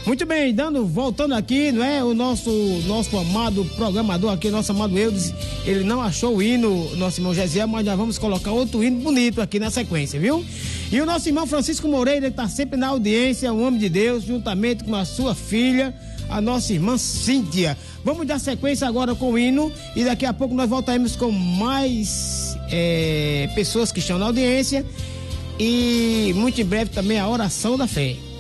Muito bem, voltando aqui, não é? O nosso amado programador aqui, nosso amado Eudes, ele não achou o hino, nosso irmão Gesiel, mas nós vamos colocar outro hino bonito aqui na sequência, viu? E o nosso irmão Francisco Moreira, ele tá sempre na audiência, um homem de Deus, juntamente com a sua filha, a nossa irmã Cíntia. Vamos dar sequência agora com o hino e daqui a pouco nós voltaremos com mais pessoas que estão na audiência e muito em breve também a oração da fé.